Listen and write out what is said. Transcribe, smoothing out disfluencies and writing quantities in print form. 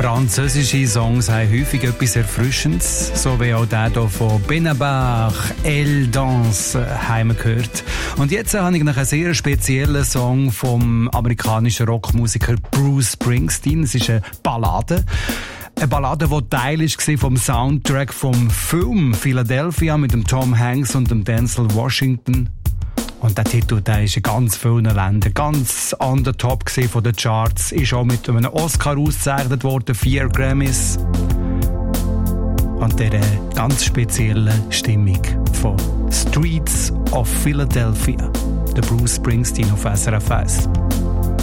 Französische Songs haben häufig etwas Erfrischendes, so wie auch der hier von Benabar, Elle Danse, haben wir gehört. Und jetzt habe ich noch einen sehr speziellen Song vom amerikanischen Rockmusiker Bruce Springsteen. Es ist eine Ballade. Eine Ballade, die Teil war vom Soundtrack vom Film Philadelphia mit dem Tom Hanks und dem Denzel Washington. Und der Titel, der ist in ganz vielen Ländern ganz on the top von den Charts. Ist auch mit einem Oscar ausgezeichnet worden, 4 Grammys. Und dieser ganz speziellen Stimmung von Streets of Philadelphia. Der Bruce Springsteen auf SRF 1.